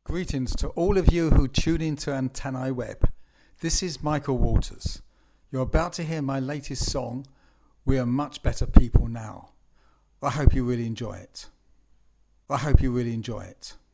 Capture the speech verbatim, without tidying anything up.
Greetings to all of you who tune into Antennae Web. This is Michael Walters. You're about to hear my latest song, We Are Much Better People Now. I hope you really enjoy it. I hope you really enjoy it.